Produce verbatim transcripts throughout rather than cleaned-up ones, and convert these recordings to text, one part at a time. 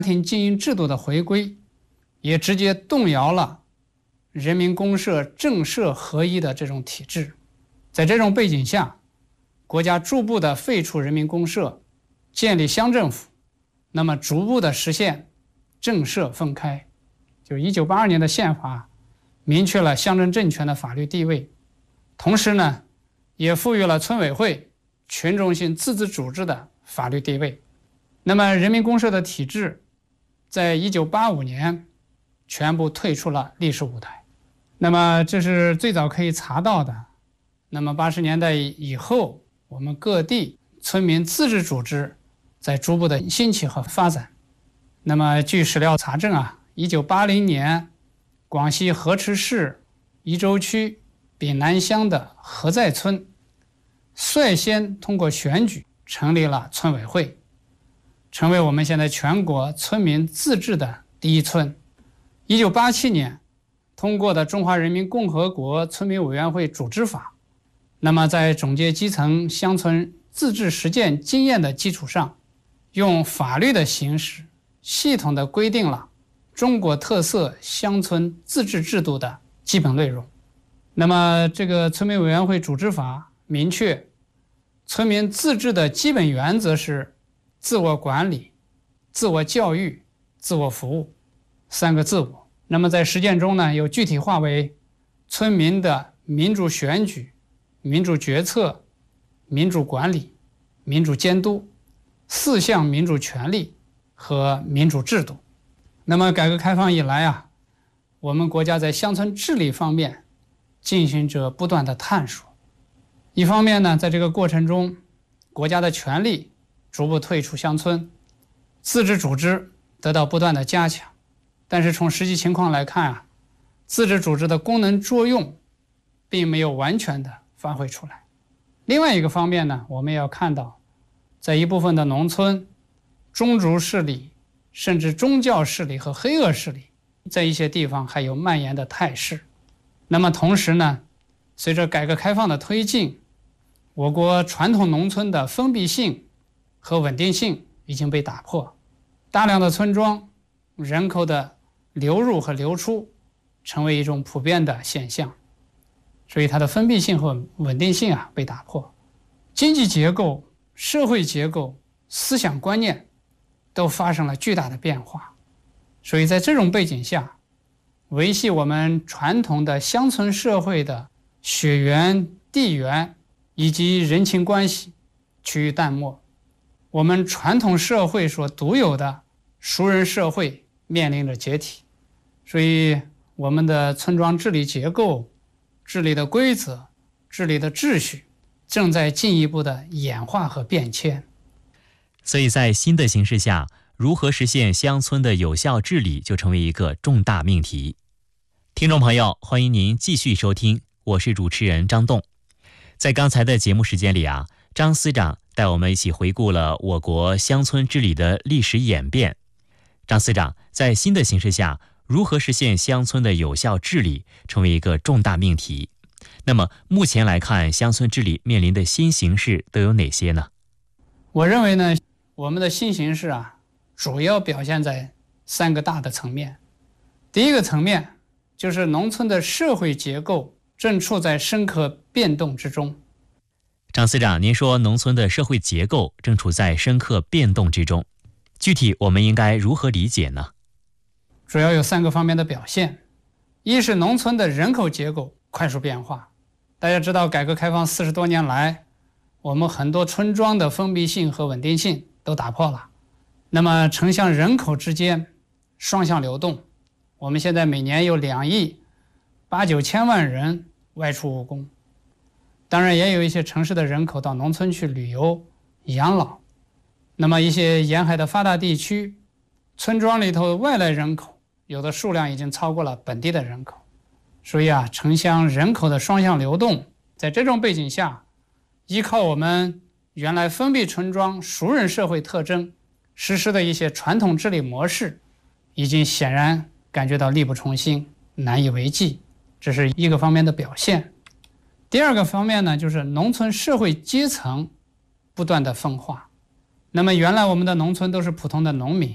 庭经营制度的回归，也直接动摇了人民公社政社合一的这种体制。在这种背景下，国家逐步的废除人民公社，建立乡政府，那么逐步的实现政社分开。就一九八二年的宪法明确了乡镇政权的法律地位，同时呢，也赋予了村委会群众性自治组织的法律地位。那么人民公社的体制在一九八五年全部退出了历史舞台。那么这是最早可以查到的。那么八十年代以后，我们各地村民自治组织在逐步的兴起和发展。那么据史料查证啊，一九八零年广西河池市宜州区丙南乡的何在村率先通过选举成立了村委会，成为我们现在全国村民自治的第一村。一九八七年通过的《中华人民共和国村民委员会组织法》，那么在总结基层乡村自治实践经验的基础上，用法律的形式系统地规定了中国特色乡村自治制度的基本内容。那么这个村民委员会组织法明确，村民自治的基本原则是自我管理、自我教育、自我服务，三个自我。那么在实践中呢，又具体化为村民的民主选举、民主决策、民主管理、民主监督四项民主权利和民主制度。那么改革开放以来啊，我们国家在乡村治理方面进行着不断的探索。一方面呢，在这个过程中，国家的权力逐步退出乡村，自治组织得到不断的加强。但是从实际情况来看啊，自治组织的功能作用并没有完全的发挥出来。另外一个方面呢，我们也要看到，在一部分的农村，宗族势力甚至宗教势力和黑恶势力在一些地方还有蔓延的态势。那么同时呢，随着改革开放的推进，我国传统农村的封闭性和稳定性已经被打破，大量的村庄人口的流入和流出成为一种普遍的现象，所以它的封闭性和稳定性啊被打破，经济结构、社会结构、思想观念都发生了巨大的变化。所以在这种背景下，维系我们传统的乡村社会的血缘、地缘以及人情关系趋于淡漠，我们传统社会所独有的熟人社会面临着解体。所以我们的村庄治理结构、治理的规则、治理的秩序正在进一步的演化和变迁。 所以在新的形势下，如何实现乡村的有效治理就成为一个重大命题。听众朋友，欢迎您继续收听，我是主持人张栋。在刚才的节目时间里啊，张司长带我们一起回顾了我国乡村治理的历史演变。张司长，在新的形势下，如何实现乡村的有效治理成为一个重大命题。那么目前来看，乡村治理面临的新形势都有哪些呢？ 我认为呢，我们的新形势啊，主要表现在三个大的层面。第一个层面就是农村的社会结构正处在深刻变动之中。 张司长，您说农村的社会结构正处在深刻变动之中，具体我们应该如何理解呢？ 主要有三个方面的表现。一是农村的人口结构快速变化。大家知道，改革开放四十多年来，我们很多村庄的封闭性和稳定性都打破了。那么城乡人口之间双向流动，我们现在每年有两亿八九千万人外出务工，当然也有一些城市的人口到农村去旅游养老。那么一些沿海的发达地区，村庄里头外来人口有的数量已经超过了本地的人口。所以啊，城乡人口的双向流动，在这种背景下，依靠我们原来封闭村庄熟人社会特征实施的一些传统治理模式，已经显然感觉到力不从心，难以为继。这是一个方面的表现。第二个方面呢，就是农村社会阶层不断的分化。那么原来我们的农村都是普通的农民，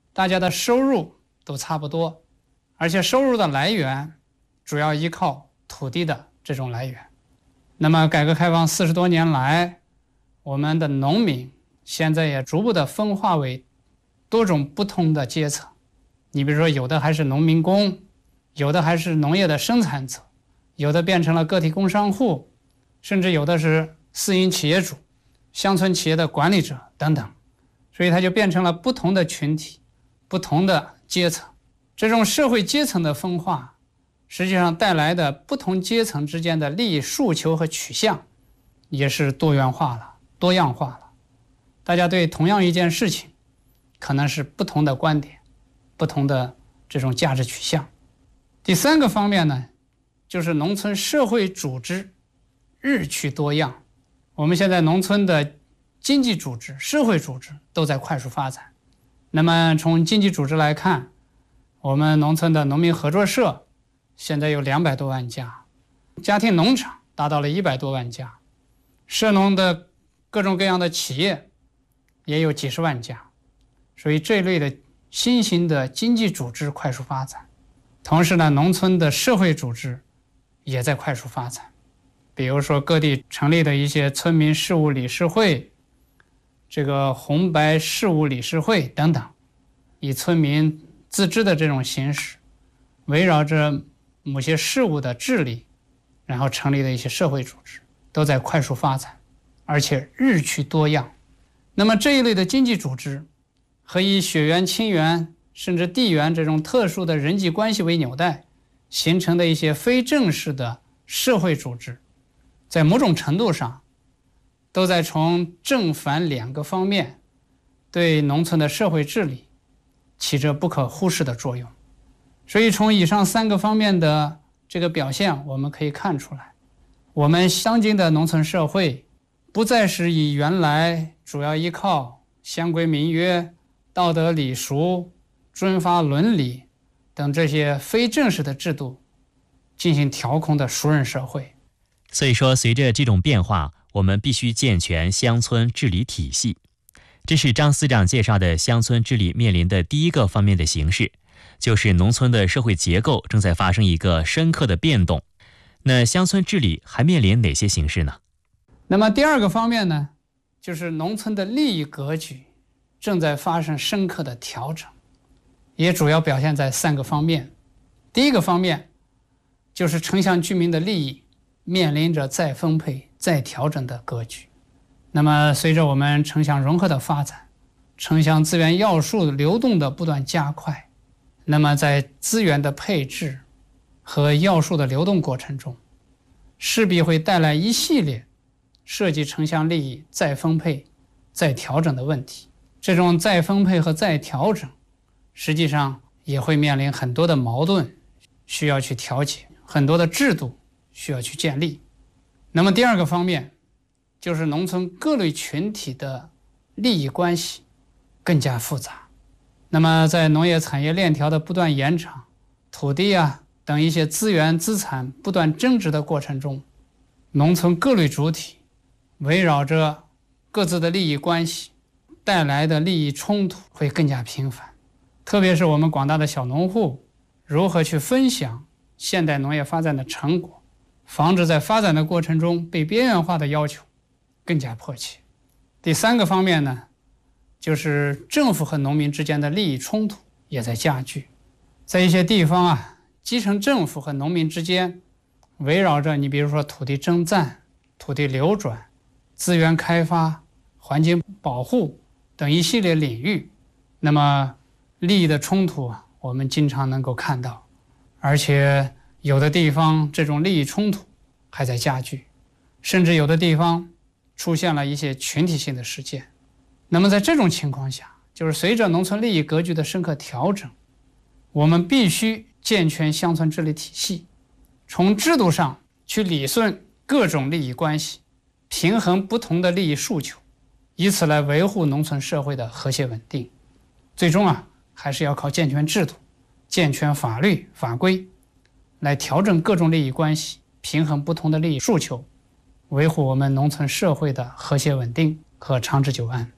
大家的收入都差不多，而且收入的来源主要依靠土地的这种来源。那么改革开放四十多年来，我们的农民现在也逐步的分化为多种不同的阶层。你比如说，有的还是农民工，有的还是农业的生产者，有的变成了个体工商户，甚至有的是私营企业主、乡村企业的管理者等等。所以它就变成了不同的群体、不同的阶层。这种社会阶层的分化，实际上带来的不同阶层之间的利益诉求和取向也是多元化了、多样化了。大家对同样一件事情可能是不同的观点、不同的这种价值取向。第三个方面呢，就是农村社会组织日趋多样。我们现在农村的经济组织、社会组织都在快速发展。那么从经济组织来看，我们农村的农民合作社现在有两百多万家，家庭农场达到了一百多万家，社农的各种各样的企业也有几十万家。所以这一类的新型的经济组织快速发展。同时呢，农村的社会组织也在快速发展。比如说各地成立的一些村民事务理事会、这个红白事务理事会等等，以村民自治的这种形式，围绕着某些事务的治理，然后成立的一些社会组织都在快速发展，而且日趋多样。那么这一类的经济组织和以血缘、亲缘甚至地缘这种特殊的人际关系为纽带形成的一些非正式的社会组织，在某种程度上都在从正反两个方面对农村的社会治理起着不可忽视的作用。所以从以上三个方面的这个表现，我们可以看出来，我们当今的农村社会不再是以原来主要依靠乡规民约、道德礼俗、尊法伦理等这些非正式的制度进行调控的熟人社会。 所以说，随着这种变化，我们必须健全乡村治理体系。这是张司长介绍的乡村治理面临的第一个方面的形势，就是农村的社会结构正在发生一个深刻的变动。那乡村治理还面临哪些形势呢？ 那么第二个方面呢，就是农村的利益格局正在发生深刻的调整，也主要表现在三个方面。第一个方面就是城乡居民的利益面临着再分配、再调整的格局。那么随着我们城乡融合的发展，城乡资源要素流动的不断加快，那么在资源的配置和要素的流动过程中，势必会带来一系列涉及城乡利益再分配、再调整的问题。这种再分配和再调整实际上也会面临很多的矛盾需要去调解，很多的制度需要去建立。那么第二个方面就是农村各类群体的利益关系更加复杂。那么在农业产业链条的不断延长，土地啊等一些资源资产不断增值的过程中，农村各类主体围绕着各自的利益关系带来的利益冲突会更加频繁。特别是我们广大的小农户如何去分享现代农业发展的成果，防止在发展的过程中被边缘化的要求更加迫切。第三个方面呢，就是政府和农民之间的利益冲突也在加剧。在一些地方啊，基层政府和农民之间围绕着你比如说土地征占、土地流转、资源开发、环境保护等一系列领域，那么利益的冲突啊，我们经常能够看到，而且有的地方这种利益冲突还在加剧，甚至有的地方出现了一些群体性的事件。那么在这种情况下，就是随着农村利益格局的深刻调整，我们必须健全乡村治理体系，从制度上去理顺各种利益关系，平衡不同的利益诉求，以此来维护农村社会的和谐稳定。最终啊，还是要靠健全制度、健全法律法规来调整各种利益关系，平衡不同的利益诉求，维护我们农村社会的和谐稳定和长治久安。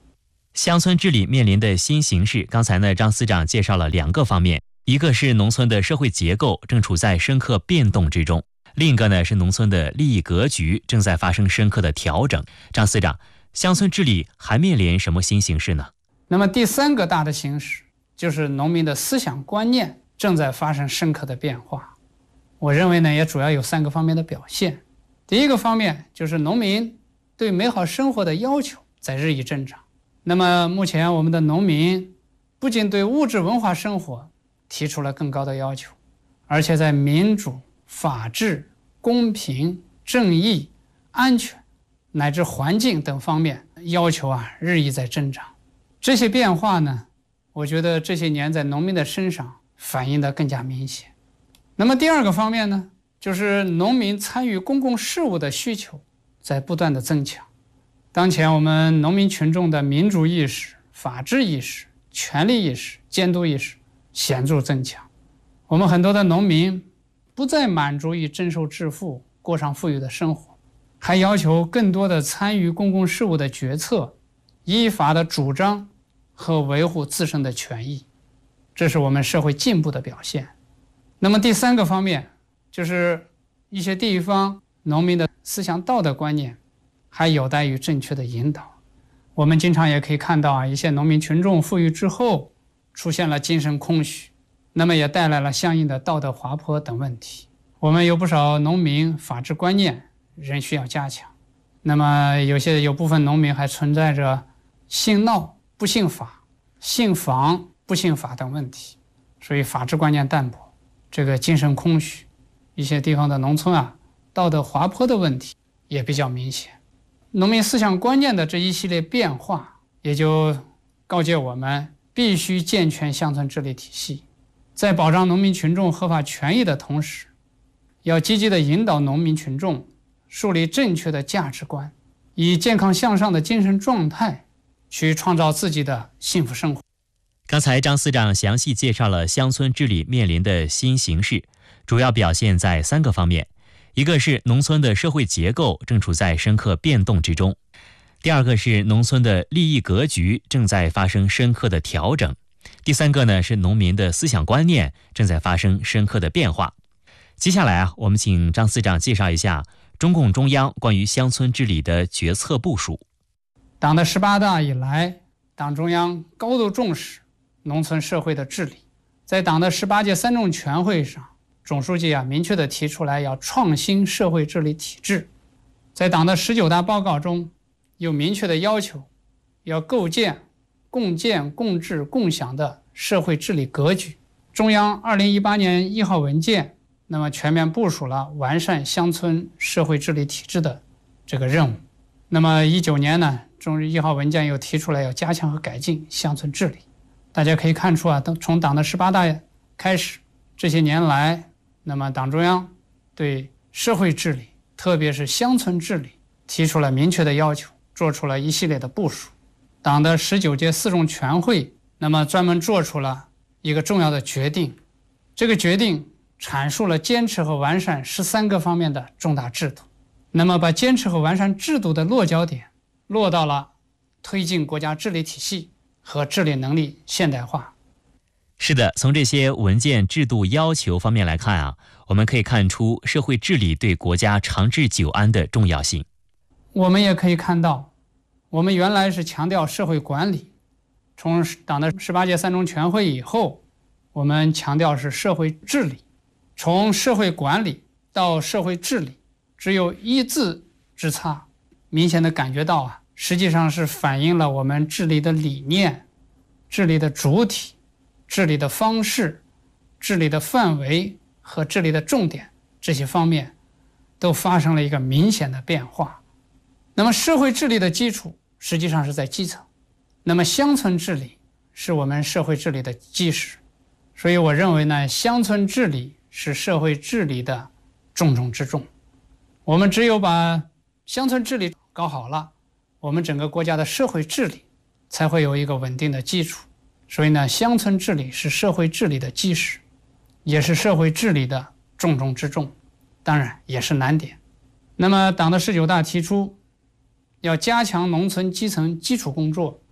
乡村治理面临的新形势，刚才呢，张司长介绍了两个方面，一个是农村的社会结构正处在深刻变动之中，另一个呢是农村的利益格局正在发生深刻的调整。张司长，乡村治理还面临什么新形势呢？ 那么第三个大的形势就是农民的思想观念正在发生深刻的变化。我认为呢，也主要有三个方面的表现。第一个方面就是农民对美好生活的要求在日益增长。那么目前我们的农民不仅对物质文化生活提出了更高的要求，而且在民主、法治、公平、正义、安全乃至环境等方面要求啊日益在增长。这些变化呢，我觉得这些年在农民的身上反映得更加明显。那么第二个方面呢，就是农民参与公共事务的需求在不断的增强。当前我们农民群众的民主意识、法治意识、权利意识、监督意识显著增强。我们很多的农民不再满足于征收致富，过上富裕的生活，还要求更多的参与公共事务的决策，依法的主张和维护自身的权益，这是我们社会进步的表现。那么第三个方面，就是一些地方农民的思想道德观念还有待于正确的引导。我们经常也可以看到啊，一些农民群众富裕之后出现了精神空虚，那么也带来了相应的道德滑坡等问题。我们有不少农民法治观念仍需要加强。那么有些有部分农民还存在着信闹不信法、信防不信法等问题，所以法治观念淡薄，这个精神空虚，一些地方的农村啊道德滑坡的问题也比较明显。农民思想观念的这一系列变化，也就告诫我们必须健全乡村治理体系，在保障农民群众合法权益的同时，要积极地引导农民群众树立正确的价值观，以健康向上的精神状态去创造自己的幸福生活。 刚才张司长详细介绍了乡村治理面临的新形势，主要表现在三个方面。一个是农村的社会结构正处在深刻变动之中，第二个是农村的利益格局正在发生深刻的调整，第三个呢是农民的思想观念正在发生深刻的变化。接下来啊，我们请张司长介绍一下中共中央关于乡村治理的决策部署。 党的十八大以来，党中央高度重视农村社会的治理。在党的十八届三中全会上，总书记啊明确地提出来要创新社会治理体制。在党的十九大报告中，有明确的要求，要构建共建共治共享的社会治理格局。中央二零一八年一号文件，那么全面部署了完善乡村社会治理体制的这个任务。那么一九年呢，中日一号文件又提出来要加强和改进乡村治理。大家可以看出啊，从党的十八大开始，这些年来，那么党中央对社会治理，特别是乡村治理提出了明确的要求，做出了一系列的部署。党的十九届四中全会那么专门做出了一个重要的决定，这个决定阐述了坚持和完善十三个方面的重大制度，那么把坚持和完善制度的落脚点落到了推进国家治理体系和治理能力现代化。 是的，从这些文件制度要求方面来看啊，我们可以看出社会治理对国家长治久安的重要性。 我们也可以看到，我们原来是强调社会管理，从党的十八届三中全会以后，我们强调是社会治理。从社会管理到社会治理，只有一字之差，明显的感觉到啊，实际上是反映了我们治理的理念、治理的主体、治理的方式、治理的范围和治理的重点这些方面都发生了一个明显的变化。那么社会治理的基础实际上是在基层，那么乡村治理是我们社会治理的基石。所以我认为呢，乡村治理是社会治理的重中之重。我们只有把乡村治理搞好了，我们整个国家的社会治理才会有一个稳定的基础。所以呢，乡村治理是社会治理的基石，也是社会治理的重中之重，当然也是难点。那么党的十九大提出要加强农村基层基础工作，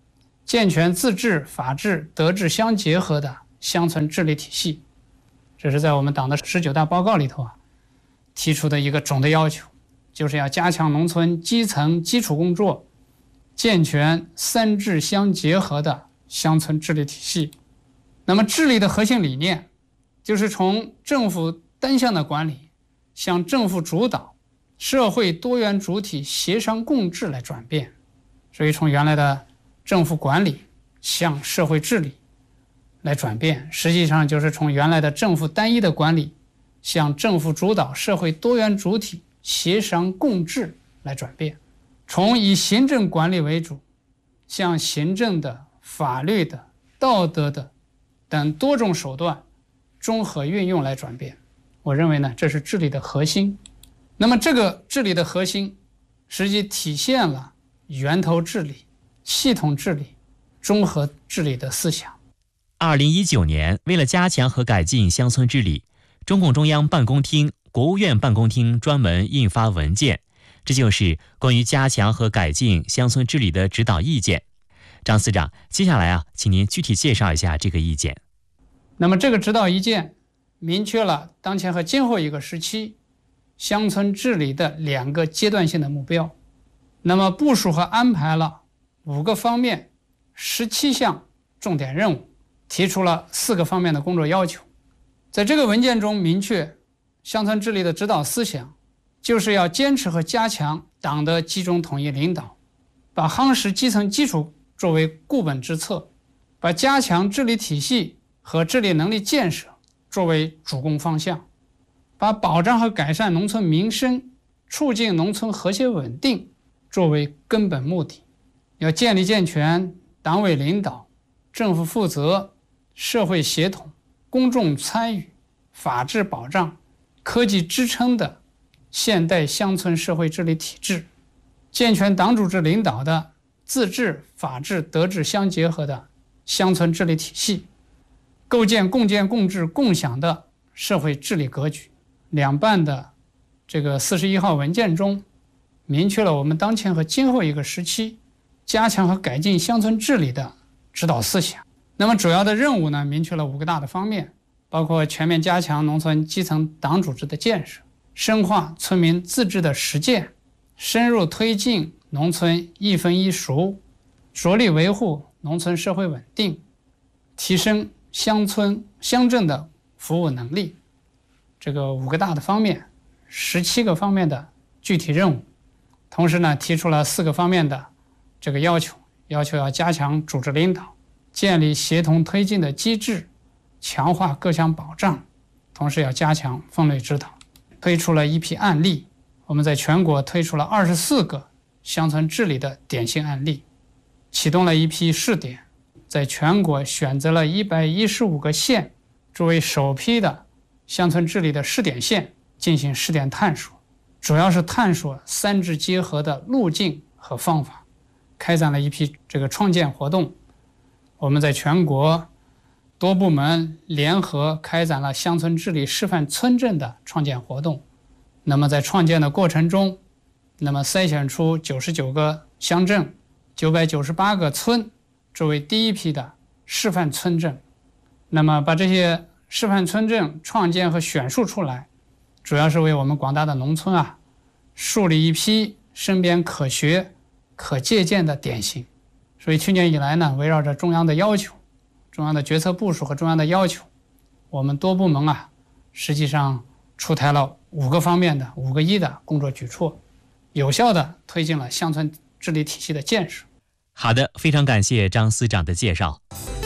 健全自治、法治、德治相结合的乡村治理体系。这是在我们党的十九大报告里头啊提出的一个总的要求，就是要加强农村基层基础工作，健全三治相结合的乡村治理体系。那么治理的核心理念就是从政府单向的管理向政府主导、社会多元主体协商共治来转变。所以从原来的政府管理向社会治理来转变，实际上就是从原来的政府单一的管理向政府主导、社会多元主体协商共治来转变，从以行政管理为主向行政的、法律的、道德的等多种手段综合运用来转变。我认为呢，这是治理的核心。那么这个治理的核心实际体现了源头治理、系统治理、综合治理的思想。 二零一九年，为了加强和改进乡村治理，中共中央办公厅、国务院办公厅专门印发文件，这就是关于加强和改进乡村治理的指导意见。张司长，接下来啊，请您具体介绍一下这个意见。 那么这个指导意见明确了当前和今后一个时期乡村治理的两个阶段性的目标，那么部署和安排了五个方面、十七项重点任务，提出了四个方面的工作要求。在这个文件中明确，乡村治理的指导思想就是要坚持和加强党的集中统一领导，把夯实基层基础作为固本之策，把加强治理体系和治理能力建设作为主攻方向，把保障和改善农村民生、促进农村和谐稳定作为根本目的。要建立健全党委领导、政府负责、社会协同、公众参与、法治保障、科技支撑的现代乡村社会治理体制，健全党组织领导的自治、法治、德治相结合的乡村治理体系，构建共建共治共享的社会治理格局。两办的这个四十一号文件中明确了我们当前和今后一个时期加强和改进乡村治理的指导思想。那么主要的任务呢，明确了五个大的方面，包括全面加强农村基层党组织的建设，深化村民自治的实践，深入推进农村一分一熟，着力维护农村社会稳定，提升乡村乡镇的服务能力。这个五个大的方面，十七个方面的具体任务，同时呢，提出了四个方面的这个要求，要求要加强组织领导，建立协同推进的机制，强化各项保障，同时要加强分类指导。推出了一批案例，我们在全国推出了二十四个乡村治理的典型案例，启动了一批试点，在全国选择了一百一十五个县作为首批的乡村治理的试点县进行试点探索，主要是探索三治结合的路径和方法，开展了一批这个创建活动。我们在全国多部门联合开展了乡村治理示范村镇的创建活动。那么在创建的过程中，那么筛选出九十九个乡镇、九百九十八个村作为第一批的示范村镇。那么把这些示范村镇创建和选述出来，主要是为我们广大的农村啊树立一批身边可学、可借鉴的典型。所以去年以来呢，围绕着中央的要求、中央的决策部署和中央的要求，我们多部门啊，实际上出台了五个方面的五个一的工作举措，有效地推进了乡村治理体系的建设。 好的，非常感谢张司长的介绍。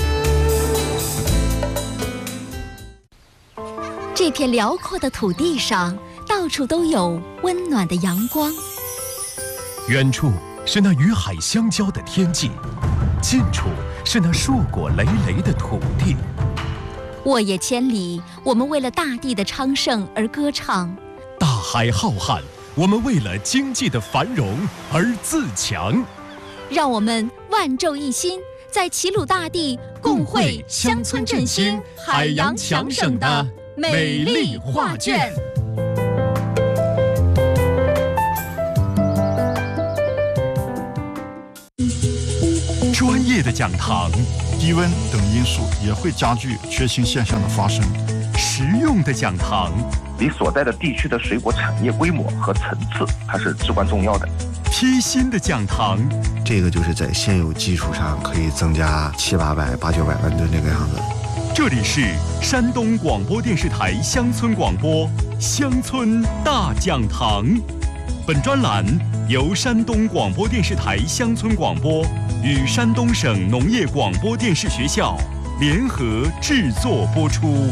这片辽阔的土地上，到处都有温暖的阳光。 远处是那与海相交的天际，近处是那硕果累累的土地。 沃野千里，我们为了大地的昌盛而歌唱； 大海浩瀚，我们为了经济的繁荣而自强。 让我们万众一心，在齐鲁大地共绘乡村振兴、海洋强省的美丽画卷。 专业的讲堂， 低温等因素也会加剧缺氢现象的发生。 实用的讲堂， 你所在的地区的水果产业规模和层次，它是至关重要的。 贴心的讲堂， 这个就是在现有基础上可以增加七八百、八九百万吨这个样子。 这里是山东广播电视台乡村广播乡村大讲堂。本专栏由山东广播电视台乡村广播与山东省农业广播电视学校联合制作播出。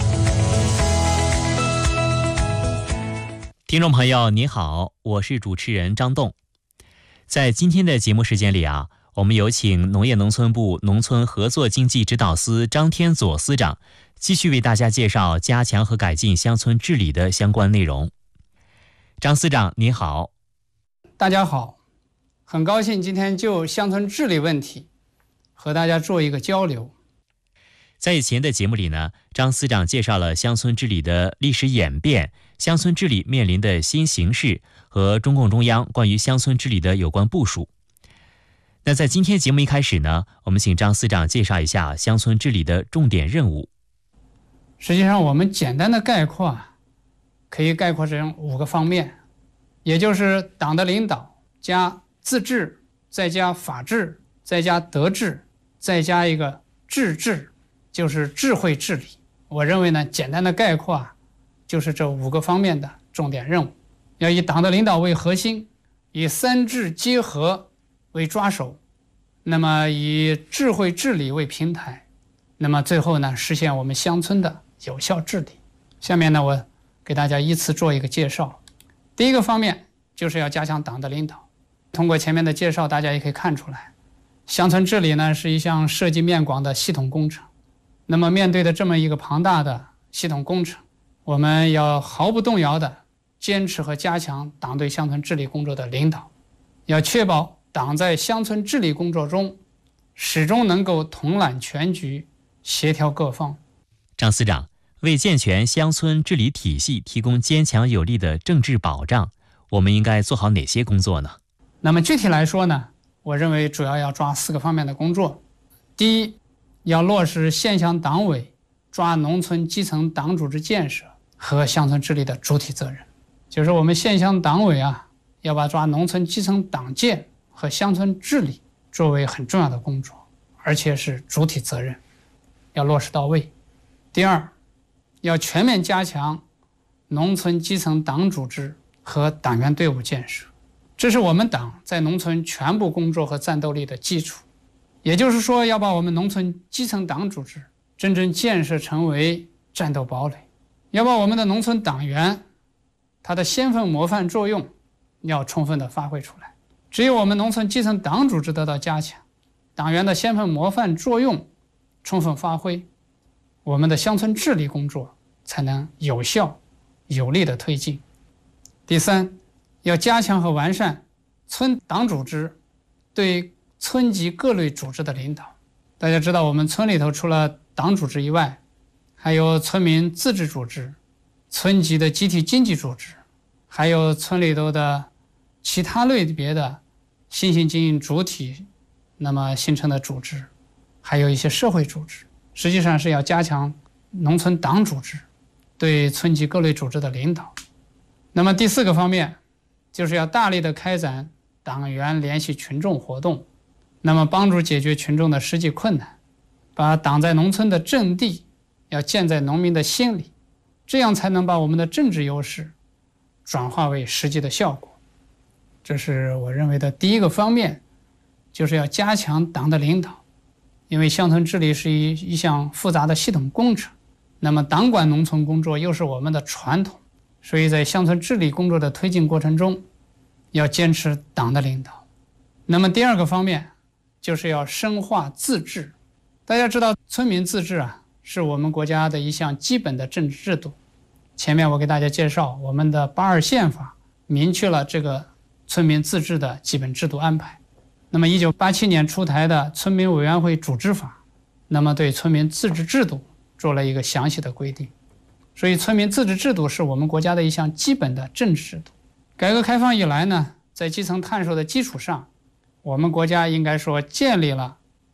听众朋友您好，我是主持人张栋。在今天的节目时间里啊，我们有请农业农村部农村合作经济指导司张天佐司长继续为大家介绍加强和改进乡村治理的相关内容。张司长您好。 大家好，很高兴今天就乡村治理问题和大家做一个交流。 在以前的节目里呢，张司长介绍了乡村治理的历史演变、乡村治理面临的新形势和中共中央关于乡村治理的有关部署。那在今天节目一开始呢，我们请张司长介绍一下乡村治理的重点任务。 实际上我们简单的概括可以概括成五个方面，也就是党的领导加自治，再加法治，再加德治，再加一个治治，就是智慧治理。我认为呢，简单的概括就是这五个方面的重点任务，要以党的领导为核心，以三治结合为抓手，那么以智慧治理为平台，那么最后呢，实现我们乡村的有效治理。下面呢，我给大家依次做一个介绍。第一个方面就是要加强党的领导。通过前面的介绍，大家也可以看出来，乡村治理呢是一项涉及面广的系统工程。那么面对的这么一个庞大的系统工程，我们要毫不动摇地坚持和加强党对乡村治理工作的领导，要确保党在乡村治理工作中始终能够统揽全局，协调各方。 张司长，为健全乡村治理体系提供坚强有力的政治保障，我们应该做好哪些工作呢？ 那么具体来说呢，我认为主要要抓四个方面的工作。第一，要落实县乡党委抓农村基层党组织建设和乡村治理的主体责任，就是我们县乡党委啊，要把抓农村基层党建和乡村治理作为很重要的工作，而且是主体责任，要落实到位。第二，要全面加强农村基层党组织和党员队伍建设，这是我们党在农村全部工作和战斗力的基础。也就是说，要把我们农村基层党组织真正建设成为战斗堡垒，要把我们的农村党员他的先锋模范作用要充分的发挥出来。只有我们农村基层党组织得到加强，党员的先锋模范作用充分发挥，我们的乡村治理工作才能有效有力的推进。第三，要加强和完善村党组织对村级各类组织的领导。大家知道，我们村里头除了党组织以外，还有村民自治组织、村级的集体经济组织，还有村里头的其他类别的新兴经营主体那么形成的组织，还有一些社会组织，实际上是要加强农村党组织对村级各类组织的领导。那么第四个方面就是要大力的开展党员联系群众活动，那么帮助解决群众的实际困难，把党在农村的阵地要建在农民的心里，这样才能把我们的政治优势转化为实际的效果。这是我认为的第一个方面，就是要加强党的领导。因为乡村治理是一一项复杂的系统工程，那么党管农村工作又是我们的传统，所以在乡村治理工作的推进过程中，要坚持党的领导。那么第二个方面就是要深化自治。大家知道，村民自治啊，是我们国家的一项基本的政治制度。前面我给大家介绍，我们的八二宪法明确了这个村民自治的基本制度安排。那么一九八七年出台的村民委员会组织法，那么对村民自治制度做了一个详细的规定。所以村民自治制度是我们国家的一项基本的政治制度。改革开放以来呢，在基层探索的基础上，我们国家应该说建立了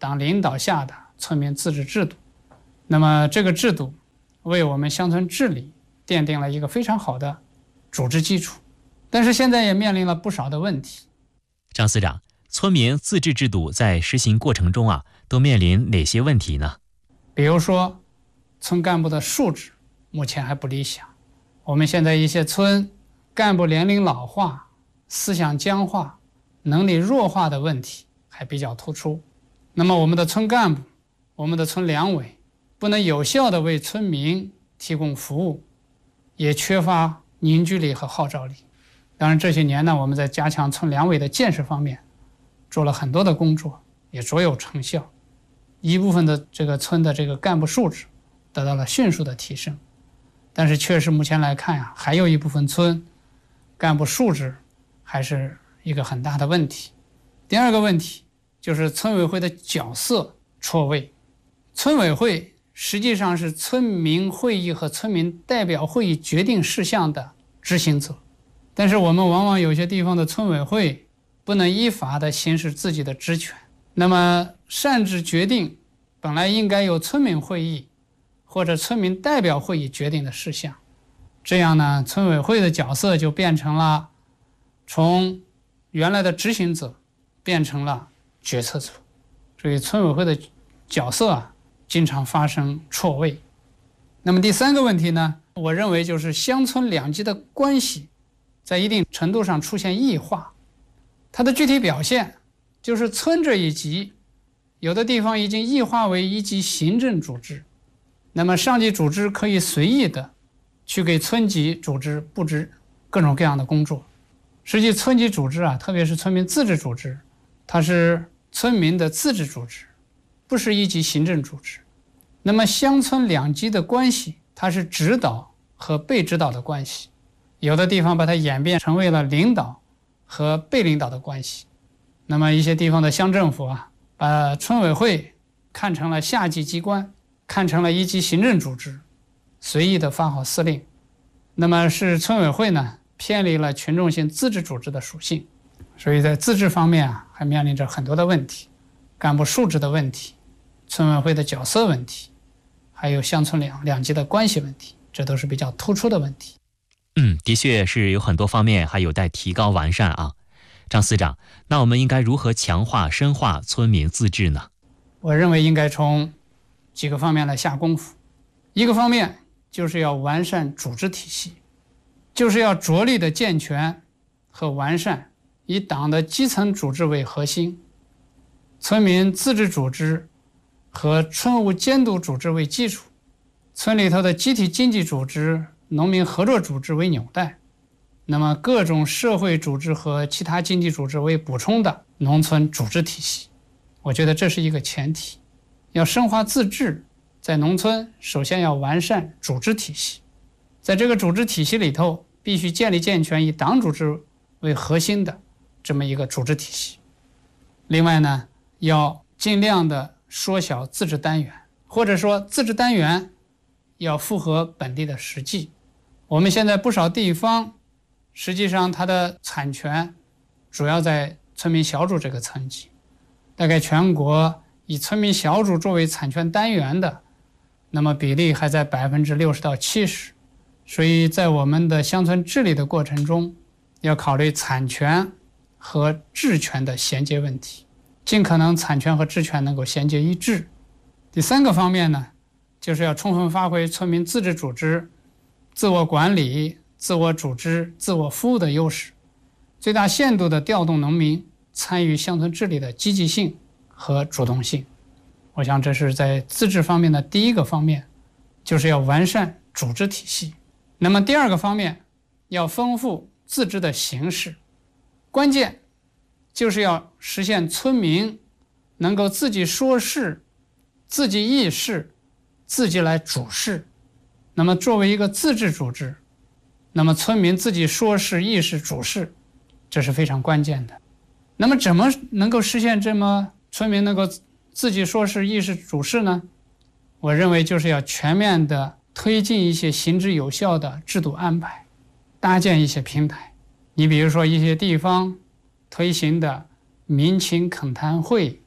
党领导下的村民自治制度。那么这个制度为我们乡村治理奠定了一个非常好的组织基础，但是现在也面临了不少的问题。 张司长，村民自治制度在实行过程中啊，都面临哪些问题呢？ 比如说，村干部的素质目前还不理想。我们现在一些村干部年龄老化、思想僵化、能力弱化的问题还比较突出。那么我们的村干部、我们的村两委不能有效地为村民提供服务，也缺乏凝聚力和号召力。当然这些年呢，我们在加强村两委的建设方面做了很多的工作，也卓有成效。一部分的这个村的这个干部素质得到了迅速的提升，但是确实目前来看啊，还有一部分村干部素质还是一个很大的问题。第二个问题就是村委会的角色错位。村委会实际上是村民会议和村民代表会议决定事项的执行者，但是我们往往有些地方的村委会不能依法的行使自己的职权，那么擅自决定本来应该由村民会议或者村民代表会议决定的事项，这样呢，村委会的角色就变成了从原来的执行者变成了决策者，所以村委会的角色啊，经常发生错位。那么第三个问题呢，我认为就是乡村两级的关系在一定程度上出现异化。它的具体表现就是村这一级有的地方已经异化为一级行政组织，那么上级组织可以随意的去给村级组织布置各种各样的工作。实际村级组织啊，特别是村民自治组织，它是村民的自治组织，不是一级行政组织。那么乡村两级的关系，它是指导和被指导的关系，有的地方把它演变成为了领导和被领导的关系。那么一些地方的乡政府啊，把村委会看成了下级机关，看成了一级行政组织，随意的发号施令，那么是村委会呢偏离了群众性自治组织的属性。所以在自治方面啊，还面临着很多的问题，干部素质的问题，村委会的角色问题，还有乡村两两级的关系问题，这都是比较突出的问题。 嗯，的确是有很多方面还有待提高完善啊。张司长，那我们应该如何强化深化村民自治呢？ 我认为应该从几个方面来下功夫。一个方面就是要完善组织体系，就是要着力的健全和完善以党的基层组织为核心，村民自治组织和村务监督组织为基础，村里头的集体经济组织、农民合作组织为纽带，那么各种社会组织和其他经济组织为补充的农村组织体系。我觉得这是一个前提。要深化自治，在农村首先要完善组织体系，在这个组织体系里头必须建立健全以党组织为核心的这么一个组织体系。另外呢，要尽量的缩小自治单元，或者说自治单元要符合本地的实际。我们现在不少地方实际上它的产权主要在村民小组这个层级，大概全国以村民小组作为产权单元的，那么比例还在百分之六十到七十。所以在我们的乡村治理的过程中，要考虑产权和治权的衔接问题，尽可能产权和治权能够衔接一致。第三个方面呢，就是要充分发挥村民自治组织自我管理、自我组织、自我服务的优势，最大限度地调动农民参与乡村治理的积极性和主动性。我想这是在自治方面的第一个方面，就是要完善组织体系。那么第二个方面，要丰富自治的形式，关键就是要实现村民能够自己说事、自己议事、自己来主事。那么作为一个自治组织，那么村民自己说事、议事、主事，这是非常关键的。那么怎么能够实现这么村民能够自己说事、议事、主事呢？我认为就是要全面的推进一些行之有效的制度安排，搭建一些平台。你比如说一些地方推行的民情恳谈会、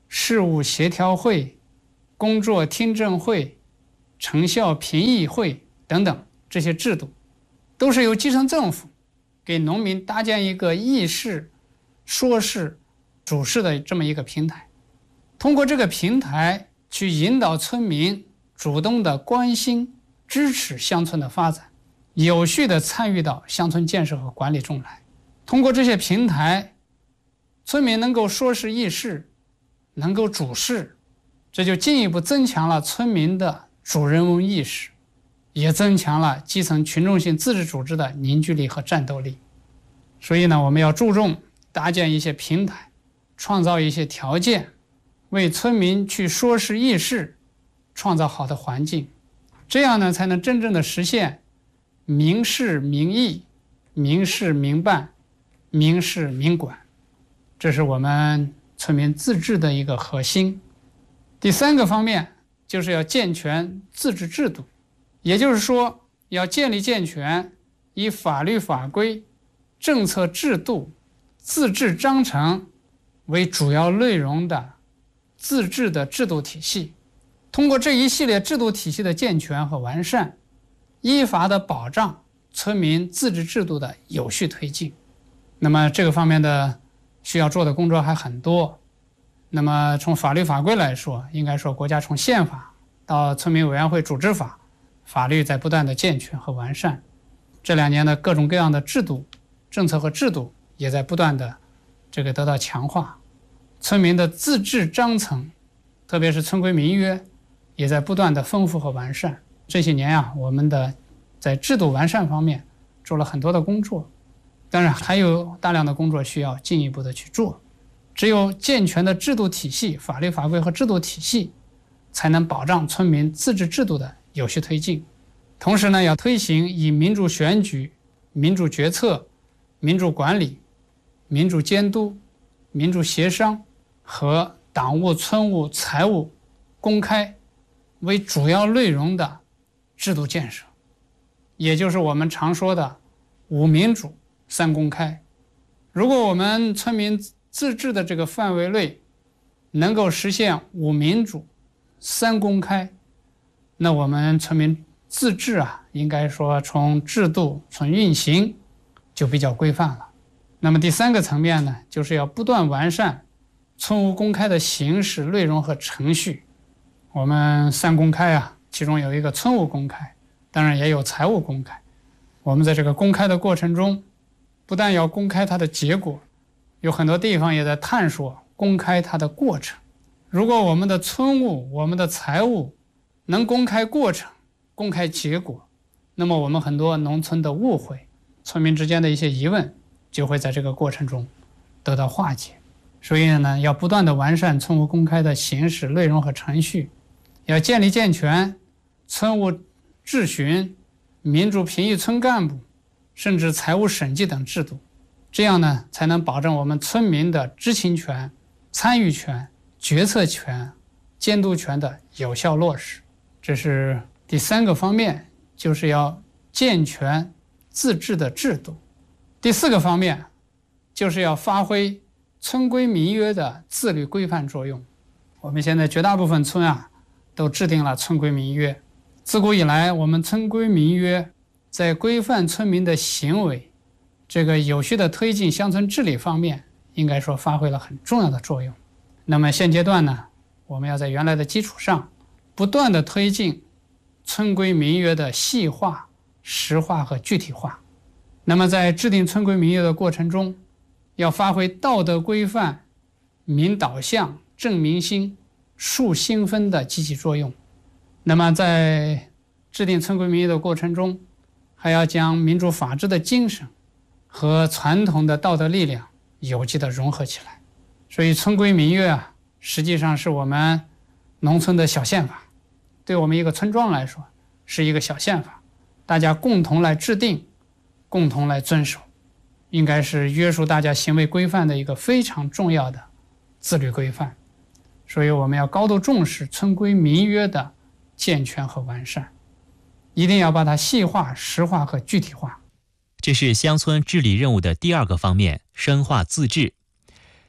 事务协调会、工作听证会、成效评议会等等这些制度，都是由基层政府给农民搭建一个议事、说事、主事的这么一个平台，通过这个平台去引导村民主动的关心、支持乡村的发展，有序的参与到乡村建设和管理中来。通过这些平台，村民能够说事议事，能够主事，这就进一步增强了村民的主人翁意识，也增强了基层群众性自治组织的凝聚力和战斗力。所以呢，我们要注重搭建一些平台，创造一些条件，为村民去说事议事创造好的环境，这样呢，才能真正的实现民事民议、民事民办、民事民管，这是我们村民自治的一个核心。第三个方面就是要健全自治制度，也就是说要建立健全以法律法规、政策制度、自治章程为主要内容的自治的制度体系。通过这一系列制度体系的健全和完善，依法的保障村民自治制度的有序推进。那么这个方面的需要做的工作还很多。那么从法律法规来说，应该说国家从宪法到村民委员会组织法，法律在不断的健全和完善。这两年的各种各样的制度、政策和制度也在不断的这个得到强化。村民的自治章程，特别是村规民约，也在不断的丰富和完善。这些年啊，我们的在制度完善方面做了很多的工作，当然还有大量的工作需要进一步的去做。只有健全的制度体系、法律法规和制度体系，才能保障村民自治制度的有序推进。同时呢，要推行以民主选举、民主决策、民主管理、民主监督、民主协商和党务、村务、财务公开为主要内容的制度建设，也就是我们常说的五民主三公开。如果我们村民自治的这个范围内能够实现五民主三公开，那我们村民自治啊，应该说从制度、从运行就比较规范了。那么第三个层面呢，就是要不断完善村务公开的形式、内容和程序。我们三公开啊，其中有一个村务公开，当然也有财务公开。我们在这个公开的过程中，不但要公开它的结果，有很多地方也在探索公开它的过程。如果我们的村务、我们的财务能公开过程、公开结果，那么我们很多农村的误会、村民之间的一些疑问就会在这个过程中得到化解。所以呢，要不断的完善村务公开的形式、内容和程序，要建立健全村务质询、民主评议村干部，甚至财务审计等制度，这样呢，才能保证我们村民的知情权、参与权、决策权、监督权的有效落实。这是第三个方面，就是要健全自治的制度。第四个方面，就是要发挥村规民约的自律规范作用。我们现在绝大部分村啊，都制定了村规民约。自古以来，我们村规民约在规范村民的行为，这个有序的推进乡村治理方面，应该说发挥了很重要的作用。那么现阶段呢，我们要在原来的基础上，不断的推进村规民约的细化、实化和具体化。那么在制定村规民约的过程中，要发挥道德规范、民导向、正民心、树新风的积极作用。那么在制定村规民约的过程中，还要将民主法治的精神和传统的道德力量有机的融合起来。所以村规民约啊，实际上是我们农村的小宪法，对我们一个村庄来说是一个小宪法，大家共同来制定，共同来遵守，应该是约束大家行为规范的一个非常重要的自律规范。所以我们要高度重视村规民约的健全和完善，一定要把它细化、实化和具体化。 这是乡村治理任务的第二个方面，深化自治。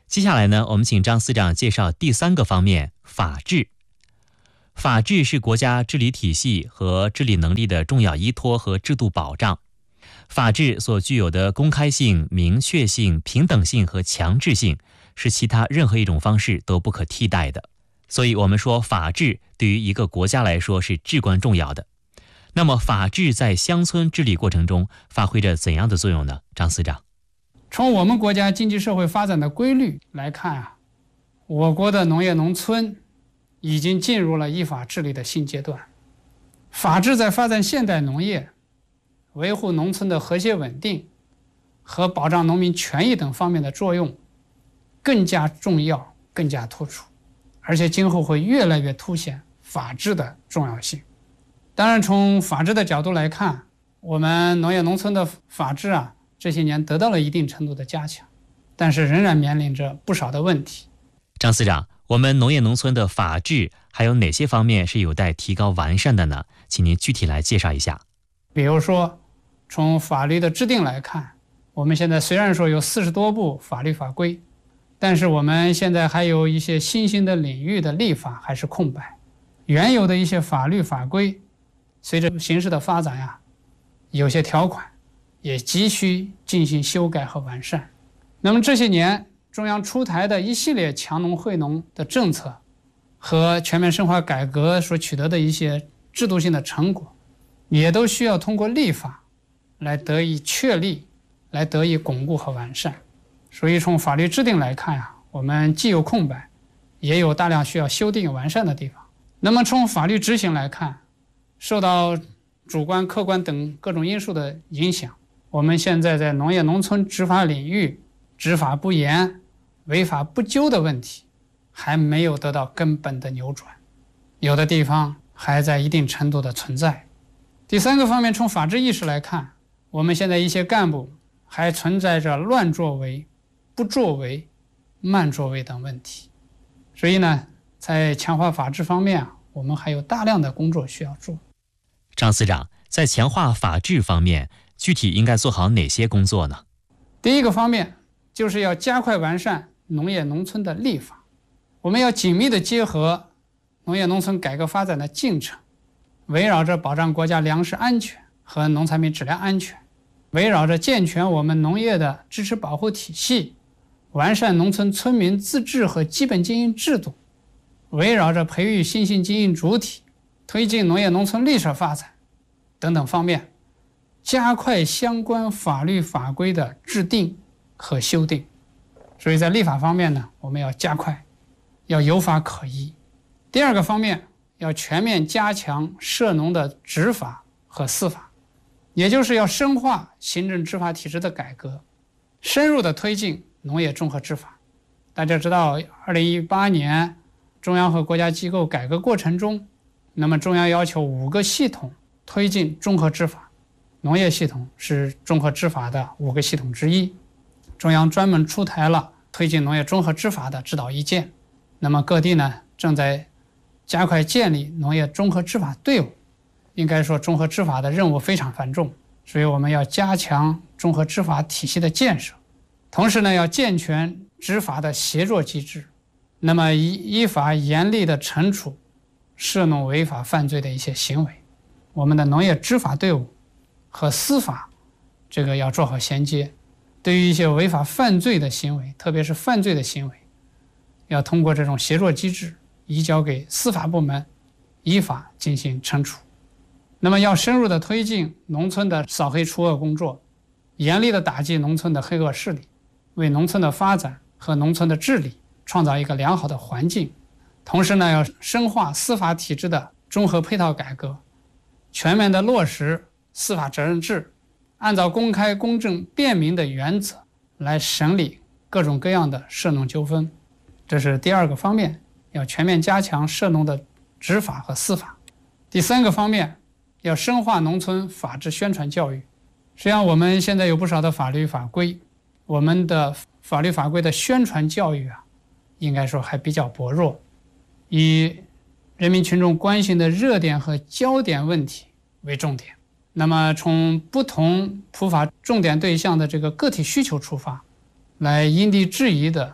接下来呢，我们请张司长介绍第三个方面，法治。法治是国家治理体系和治理能力的重要依托和制度保障。法治所具有的公开性、明确性、平等性和强制性，是其他任何一种方式都不可替代的。所以我们说法治对于一个国家来说是至关重要的。那么法治在乡村治理过程中发挥着怎样的作用呢？张司长。 从我们国家经济社会发展的规律来看啊，我国的农业农村已经进入了依法治理的新阶段。法治在发展现代农业、维护农村的和谐稳定和保障农民权益等方面的作用更加重要、更加突出，而且今后会越来越凸显法治的重要性。当然，从法治的角度来看，我们农业农村的法治啊，这些年得到了一定程度的加强，但是仍然面临着不少的问题。 张司长，我们农业农村的法治还有哪些方面是有待提高完善的呢？请您具体来介绍一下。 比如说，从法律的制定来看，我们现在虽然说有四十多部法律法规，但是我们现在还有一些新兴的领域的立法还是空白。原有的一些法律法规，随着形势的发展呀、啊，有些条款也急需进行修改和完善。那么这些年中央出台的一系列强农惠农的政策和全面深化改革所取得的一些制度性的成果，也都需要通过立法来得以确立，来得以巩固和完善。所以从法律制定来看呀、啊，我们既有空白，也有大量需要修订完善的地方。那么从法律执行来看，受到主观、客观等各种因素的影响，我们现在在农业农村执法领域执法不严、违法不究的问题还没有得到根本的扭转，有的地方还在一定程度的存在。第三个方面，从法治意识来看，我们现在一些干部还存在着乱作为、不作为、慢作为等问题。所以呢，在强化法治方面啊，我们还有大量的工作需要做。 张司长，在强化法治方面，具体应该做好哪些工作呢？ 第一个方面就是要加快完善农业农村的立法，我们要紧密地结合农业农村改革发展的进程，围绕着保障国家粮食安全和农产品质量安全，围绕着健全我们农业的支持保护体系，完善农村村民自治和基本经营制度，围绕着培育新兴经营主体，推进农业农村绿色发展等等方面，加快相关法律法规的制定和修订。所以在立法方面呢，我们要加快，要有法可依。第二个方面，要全面加强涉农的执法和司法，也就是要深化行政执法体制的改革，深入的推进农业综合执法。大家知道，二零一八年中央和国家机构改革过程中，那么中央要求五个系统推进综合执法，农业系统是综合执法的五个系统之一。中央专门出台了推进农业综合执法的指导意见。那么各地呢，正在加快建立农业综合执法队伍。应该说，综合执法的任务非常繁重，所以我们要加强综合执法体系的建设，同时呢，要健全执法的协作机制，那么依依法严厉的惩处涉农违法犯罪的一些行为。我们的农业执法队伍和司法这个要做好衔接，对于一些违法犯罪的行为，特别是犯罪的行为，要通过这种协作机制移交给司法部门依法进行惩处。那么要深入的推进农村的扫黑除恶工作，严厉的打击农村的黑恶势力，为农村的发展和农村的治理创造一个良好的环境。同时呢，要深化司法体制的综合配套改革，全面的落实司法责任制，按照公开、公正、便民的原则来审理各种各样的涉农纠纷。这是第二个方面，要全面加强涉农的执法和司法。第三个方面，要深化农村法治宣传教育。实际上我们现在有不少的法律法规，我们的法律法规的宣传教育啊，应该说还比较薄弱，以人民群众关心的热点和焦点问题为重点。那么从不同普法重点对象的这个个体需求出发，来因地制宜的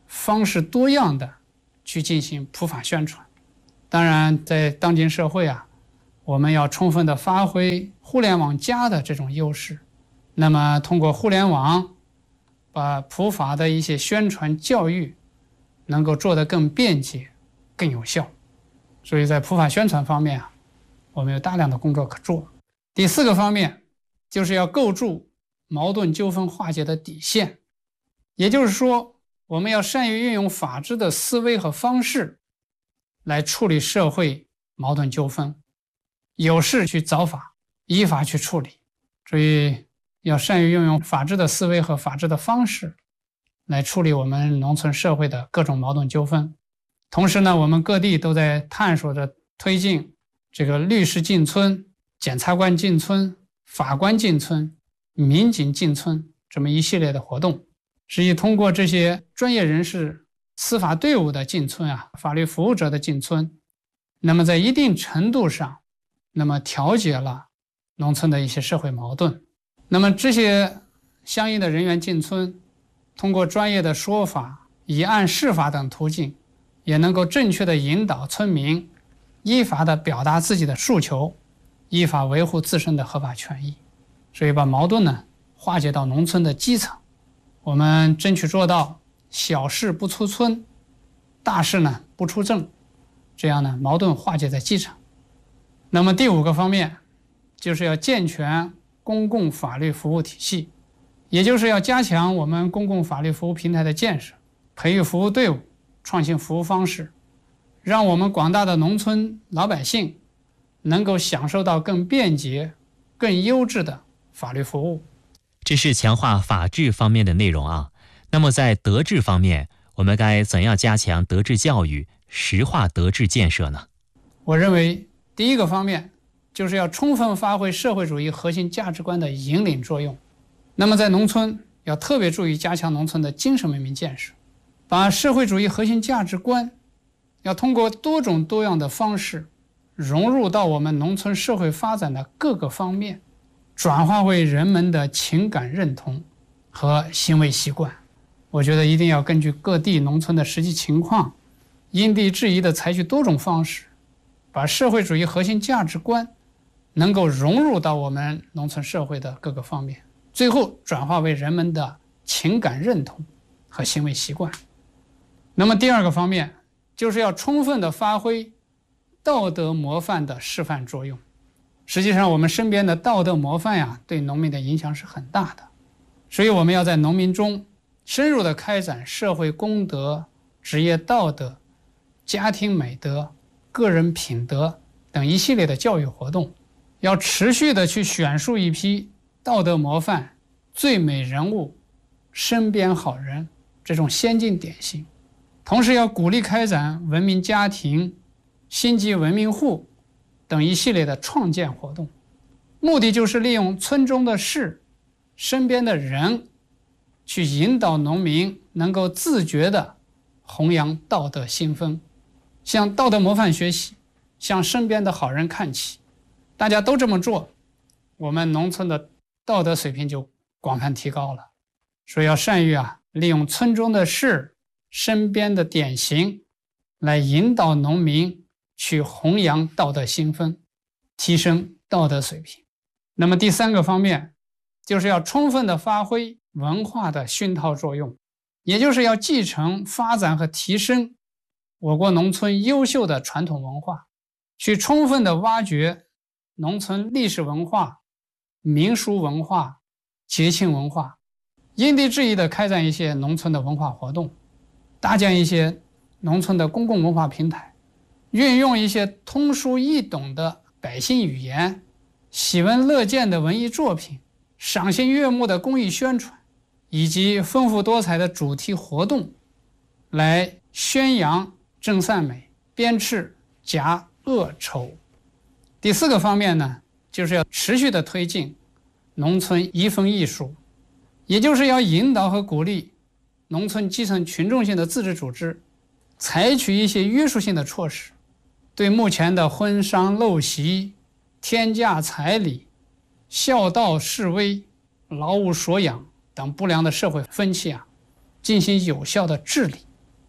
方式多样的去进行普法宣传。当然，在当今社会啊，我们要充分的发挥互联网加的这种优势，那么通过互联网把普法的一些宣传教育能够做得更便捷、更有效。所以在普法宣传方面啊，我们有大量的工作可做。第四个方面就是要构筑矛盾纠纷化解的底线，也就是说，我们要善于运用法治的思维和方式来处理社会矛盾纠纷，有事去找法，依法去处理。所以要善于运用法治的思维和法治的方式来处理我们农村社会的各种矛盾纠纷。同时呢，我们各地都在探索着推进这个律师进村、检察官进村、法官进村、民警进村这么一系列的活动，实际通过这些专业人士、司法队伍的进村啊，法律服务者的进村，那么在一定程度上，那么调解了农村的一些社会矛盾。那么这些相应的人员进村，通过专业的说法、以案释法等途径，也能够正确的引导村民依法的表达自己的诉求，依法维护自身的合法权益。所以把矛盾呢化解到农村的基层，我们争取做到小事不出村，大事呢不出镇，这样呢矛盾化解在基层。那么第五个方面就是要健全公共法律服务体系，也就是要加强我们公共法律服务平台的建设，培育服务队伍，创新服务方式，让我们广大的农村老百姓能够享受到更便捷、更优质的法律服务。 这是强化法治方面的内容啊。那么在德治方面，我们该怎样加强德治教育，实化德治建设呢？ 我认为第一个方面就是要充分发挥社会主义核心价值观的引领作用。那么在农村要特别注意加强农村的精神文明建设，把社会主义核心价值观要通过多种多样的方式融入到我们农村社会发展的各个方面，转化为人们的情感认同和行为习惯。我觉得一定要根据各地农村的实际情况，因地制宜地采取多种方式，把社会主义核心价值观能够融入到我们农村社会的各个方面，最后转化为人们的情感认同和行为习惯。那么第二个方面就是要充分地发挥道德模范的示范作用。实际上我们身边的道德模范呀，对农民的影响是很大的，所以我们要在农民中深入地开展社会公德、职业道德、家庭美德、个人品德等一系列的教育活动，要持续地去选述一批道德模范、最美人物、身边好人这种先进典型，同时要鼓励开展文明家庭、星级文明户等一系列的创建活动，目的就是利用村中的事、身边的人，去引导农民能够自觉地弘扬道德新风，向道德模范学习，向身边的好人看齐。大家都这么做，我们农村的道德水平就广泛提高了。所以要善于啊，利用村中的事、身边的典型，来引导农民去弘扬道德新风，提升道德水平。那么第三个方面就是要充分地发挥文化的熏陶作用，也就是要继承、发展和提升我国农村优秀的传统文化，去充分地挖掘农村历史文化、民俗文化、节庆文化，因地制宜地开展一些农村的文化活动，搭建一些农村的公共文化平台，运用一些通俗易懂的百姓语言、喜闻乐见的文艺作品、赏心悦目的公益宣传，以及丰富多彩的主题活动，来宣扬正善美，鞭笞夹恶丑。第四个方面呢，就是要持续的推进农村移风易俗，也就是要引导和鼓励农村基层群众性的自治组织采取一些约束性的措施，对目前的婚丧陋习、天价彩礼、孝道示威、劳务索养等不良的社会风气啊，进行有效的治理，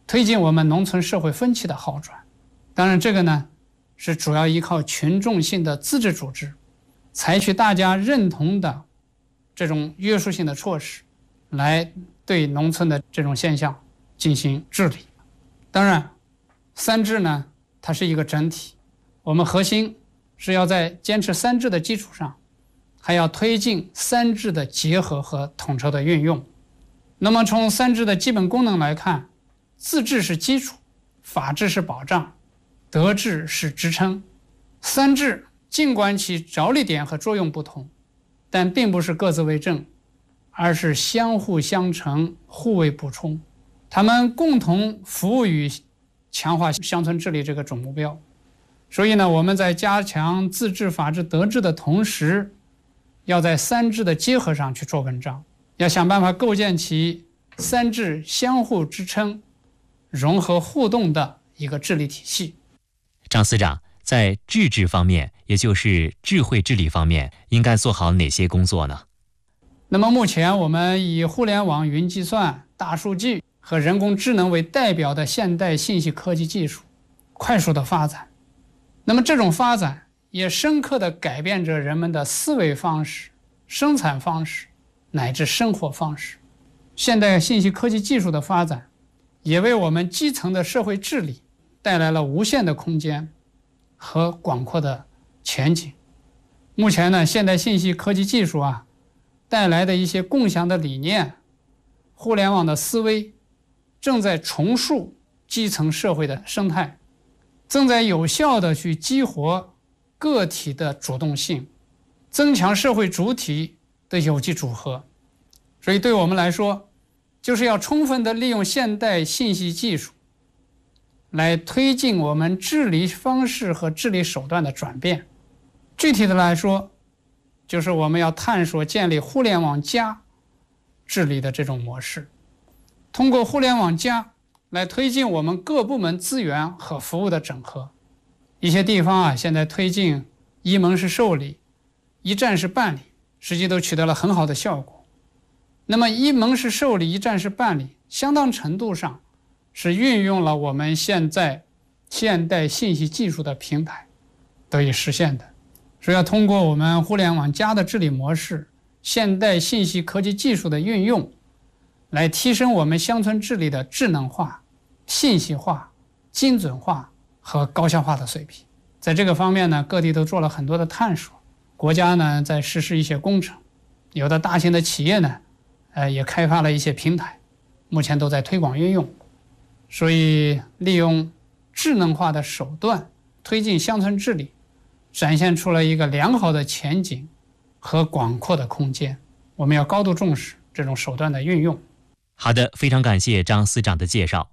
推进我们农村社会风气的好转。当然这个呢是主要依靠群众性的自治组织，采取大家认同的这种约束性的措施，来对农村的这种现象进行治理。当然三治呢它是一个整体，我们核心是要在坚持三治的基础上，还要推进三治的结合和统筹的运用。那么从三治的基本功能来看，自治是基础，法治是保障，德治是支撑。三治尽管其着力点和作用不同，但并不是各自为政，而是相互相成，互为补充，他们共同服务于强化乡村治理这个总目标。所以呢，我们在加强自治、法治、德治的同时，要在三治的结合上去做文章，要想办法构建起三治相互支撑、融合互动的一个治理体系。 张司长，在治治方面，也就是智慧治理方面，应该做好哪些工作呢？ 那么目前我们以互联网、云计算、大数据和人工智能为代表的现代信息科技技术快速的发展，那么这种发展也深刻地改变着人们的思维方式、生产方式乃至生活方式。现代信息科技技术的发展也为我们基层的社会治理带来了无限的空间和广阔的前景。目前呢，现代信息科技技术啊带来的一些共享的理念、互联网的思维，正在重塑基层社会的生态，正在有效地去激活个体的主动性，增强社会主体的有机组合。所以对我们来说，就是要充分地利用现代信息技术，来推进我们治理方式和治理手段的转变。具体的来说，就是我们要探索建立互联网加治理的这种模式，通过互联网加来推进我们各部门资源和服务的整合。一些地方啊，现在推进一门式受理、一站式办理，实际都取得了很好的效果。那么一门式受理、一站式办理，相当程度上是运用了我们现在现代信息技术的平台得以实现的。所以要通过我们互联网加的治理模式、现代信息科技技术的运用，来提升我们乡村治理的智能化、信息化、精准化和高效化的水平。在这个方面呢，各地都做了很多的探索，国家呢在实施一些工程，有的大型的企业呢，呃也开发了一些平台，目前都在推广运用。所以利用智能化的手段推进乡村治理，展现出了一个良好的前景和广阔的空间。我们要高度重视这种手段的运用。 好的，非常感谢张司长的介绍。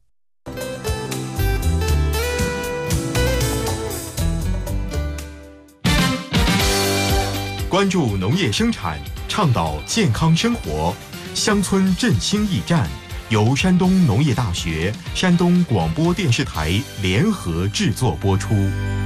关注农业生产，倡导健康生活，乡村振兴驿站由山东农业大学、山东广播电视台联合制作播出。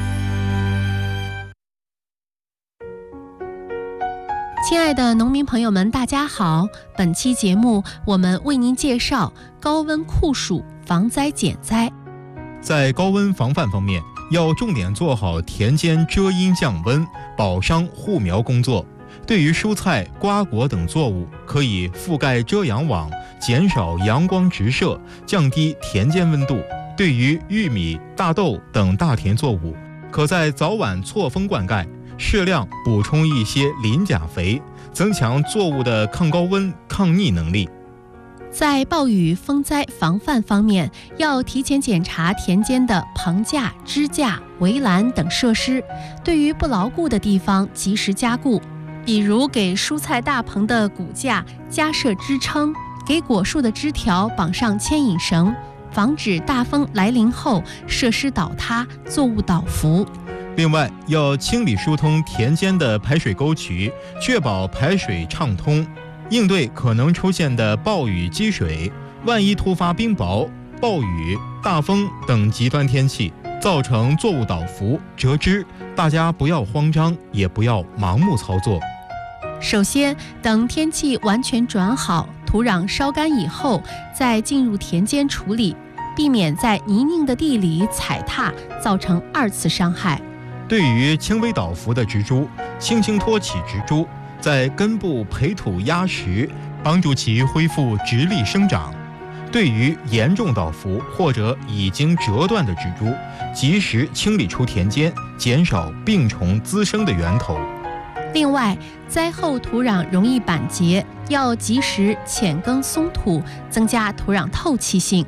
亲爱的农民朋友们，大家好！本期节目我们为您介绍高温酷暑防灾减灾。 在高温防范方面，要重点做好田间遮阴降温、保墒护苗工作。对于蔬菜、瓜果等作物，可以覆盖遮阳网，减少阳光直射，降低田间温度。对于玉米、大豆等大田作物，可在早晚错峰灌溉，适量补充一些磷钾肥，增强作物的抗高温、抗逆能力。 在暴雨风灾防范方面，要提前检查田间的棚架、支架、围栏等设施，对于不牢固的地方及时加固，比如给蔬菜大棚的骨架加设支撑，给果树的枝条绑上牵引绳，防止大风来临后设施倒塌、作物倒伏。 另外，要清理疏通田间的排水沟渠，确保排水畅通，应对可能出现的暴雨积水。万一突发冰雹、暴雨、大风等极端天气，造成作物倒伏、折枝，大家不要慌张，也不要盲目操作。 首先，等天气完全转好，土壤稍干以后，再进入田间处理， 避免在泥泞的地里踩踏，造成二次伤害。 对于轻微倒伏的植株，轻轻托起植株，在根部培土压实，帮助其恢复直立生长。对于严重倒伏或者已经折断的植株，及时清理出田间，减少病虫滋生的源头。 另外，栽后土壤容易板结，要及时浅耕松土，增加土壤透气性。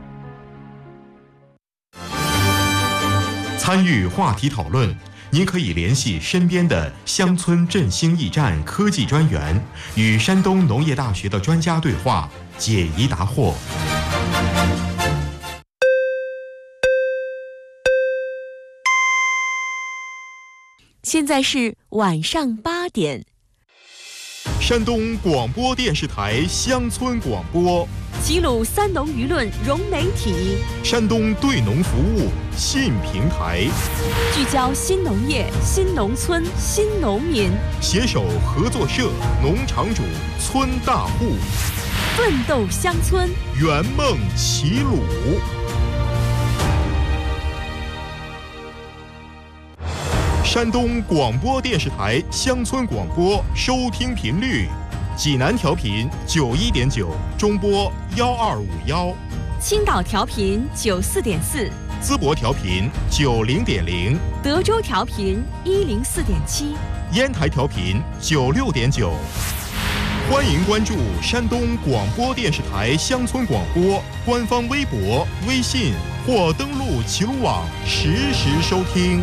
参与话题讨论，您可以联系身边的乡村振兴驿站科技专员，与山东农业大学的专家对话，解疑答惑。 现在是晚上八点。 山东广播电视台乡村广播， 齐鲁三农舆论融媒体， 山东对农服务信平台， 聚焦新农业、新农村、新农民， 携手合作社、农场主、村大户， 奋斗乡村， 圆梦齐鲁。山东广播电视台乡村广播收听频率：济南调频九一点九，中波幺二五幺； 青岛调频九四点四， 淄博调频九零点零， 德州调频一零四点七， 烟台调频九六点九。欢迎关注山东广播电视台乡村广播官方微博、微信，或登录齐鲁网实时收听。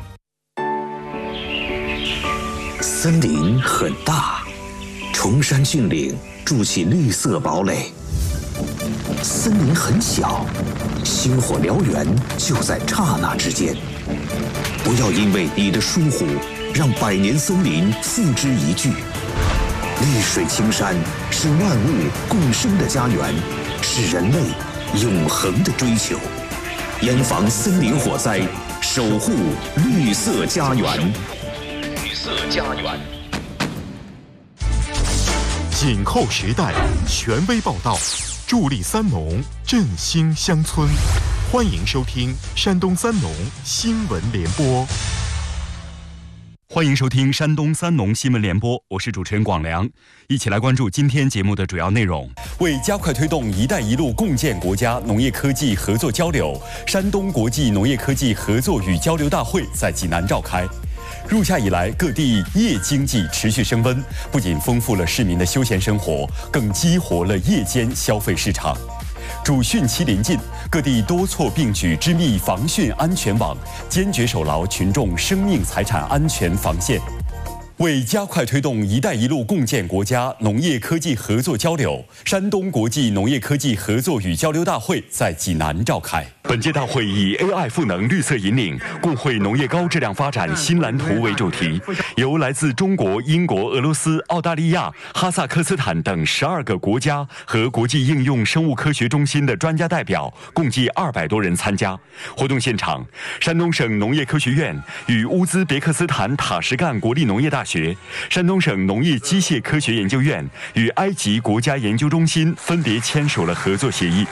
森林很大，崇山峻岭筑起绿色堡垒；森林很小，星火燎原就在刹那之间。不要因为你的疏忽，让百年森林付之一炬。绿水青山是万物共生的家园，是人类永恒的追求。严防森林火灾，守护绿色家园。绿色家园。 紧扣时代，权威报道，助力三农，振兴乡村。欢迎收听山东三农新闻联播。 欢迎收听山东三农新闻联播，我是主持人广良，一起来关注今天节目的主要内容。为加快推动“一带一路”共建国家农业科技合作交流，山东国际农业科技合作与交流大会在济南召开。入夏以来，各地夜经济持续升温，不仅丰富了市民的休闲生活，更激活了夜间消费市场。主汛期临近，各地多措并举织密防汛安全网，坚决守牢群众生命财产安全防线。为加快推动“一带一路”共建国家农业科技合作交流，山东国际农业科技合作与交流大会在济南召开。本届大会以 A I 赋能绿色引领，共绘农业高质量发展新蓝图为主题，由来自中国、英国、俄罗斯、澳大利亚、哈萨克斯坦等十二个国家和国际应用生物科学中心的专家代表，共计二百多人参加。活动现场，山东省农业科学院与乌兹别克斯坦塔什干国立农业大学、山东省农业机械科学研究院与埃及国家研究中心分别签署了合作协议。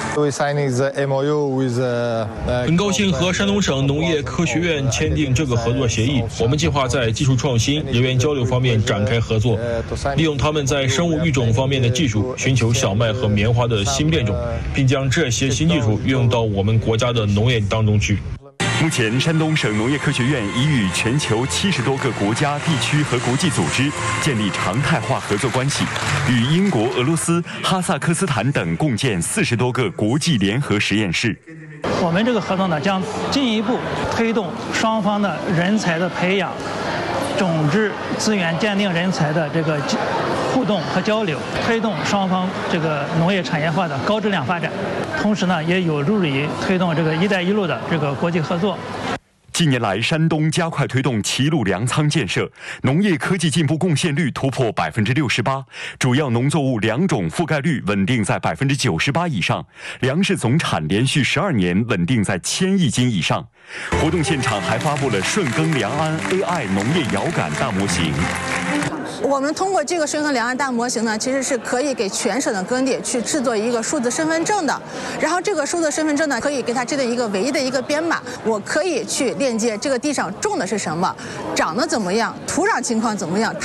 很高兴和山东省农业科学院签订这个合作协议。我们计划在技术创新、人员交流方面展开合作，利用他们在生物育种方面的技术，寻求小麦和棉花的新变种，并将这些新技术运用到我们国家的农业当中去。 目前，山东省农业科学院已与全球七十多个国家、地区和国际组织建立常态化合作关系，与英国、俄罗斯、哈萨克斯坦等共建四十多个国际联合实验室。 我们这个合作呢，将进一步推动双方的人才的培养、种质资源鉴定人才的这个互动和交流，推动双方这个农业产业化的高质量发展。同时呢，也有助于推动这个“一带一路”的这个国际合作。 近年来，山东加快推动齐鲁粮仓建设，农业科技进步贡献率突破百分之六十八，主要农作物良种覆盖率稳定在百分之九十八以上，粮食总产连续十二年稳定在千亿斤以上。活动现场还发布了顺耕良安 A I 农业遥感大模型。 我们通过这个生存两岸大模型呢，其实是可以给全省的耕地去制作一个数字身份证的。然后这个数字身份证呢，可以给它制定一个唯一的一个编码，我可以去链接这个地上种的是什么，长得怎么样，土壤情况怎么样。